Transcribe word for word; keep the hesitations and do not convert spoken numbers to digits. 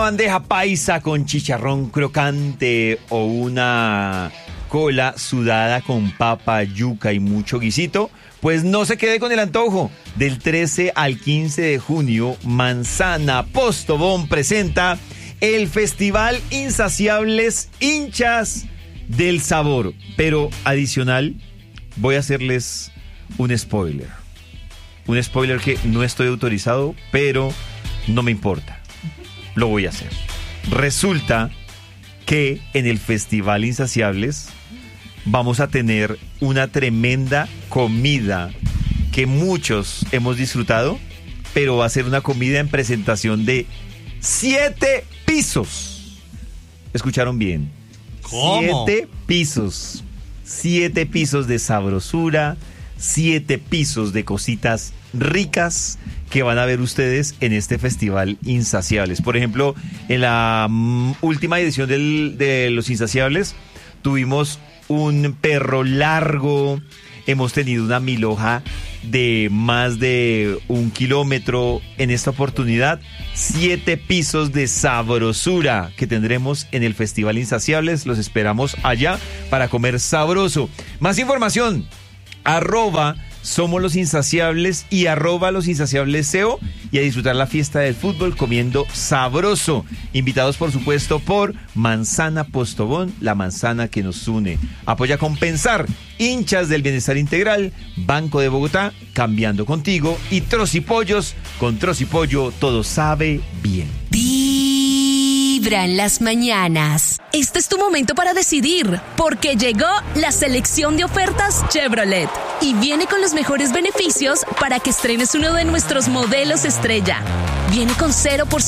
bandeja paisa con chicharrón crocante o una cola sudada con papa, yuca y mucho guisito, pues no se quede con el antojo. Del trece al quince de junio, Manzana Postobón presenta el Festival Insaciables Hinchas del Sabor. Pero adicional, voy a hacerles un spoiler. Un spoiler que no estoy autorizado, pero no me importa. Lo voy a hacer. Resulta que en el Festival Insaciables vamos a tener una tremenda comida que muchos hemos disfrutado, pero va a ser una comida en presentación de siete pisos. ¿Escucharon bien? ¿Cómo? Siete pisos. Siete pisos de sabrosura, siete pisos de cositas ricas que van a ver ustedes en este Festival Insaciables. Por ejemplo, en la mm, última edición del, de Los Insaciables tuvimos un perro largo, hemos tenido una milhoja de más de un kilómetro. En esta oportunidad, siete pisos de sabrosura que tendremos en el Festival Insaciables. Los esperamos allá para comer sabroso. Más información, arroba Somos Los Insaciables y arroba Los Insaciables C E O, y a disfrutar la fiesta del fútbol comiendo sabroso. Invitados, por supuesto, por Manzana Postobón, la manzana que nos une. Apoya Compensar, Hinchas del Bienestar Integral, Banco de Bogotá, Cambiando Contigo, y Trocipollos. Con Trocipollo todo sabe bien. Vibra en las mañanas. Este es tu momento para decidir, porque llegó la selección de ofertas Chevrolet y viene con los mejores beneficios para que estrenes uno de nuestros modelos estrella. Viene con cero por ciento